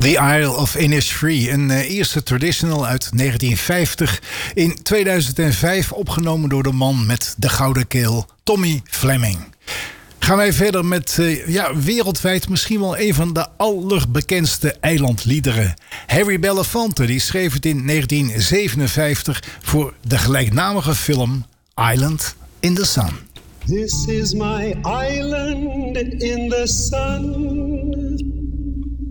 The Isle of Innisfree, een eerste traditional uit 1950. In 2005 opgenomen door de man met de gouden keel, Tommy Fleming. Gaan wij verder met wereldwijd misschien wel een van de allerbekendste eilandliederen. Harry Belafonte die schreef het in 1957 voor de gelijknamige film Island in the Sun. This is my island in the sun.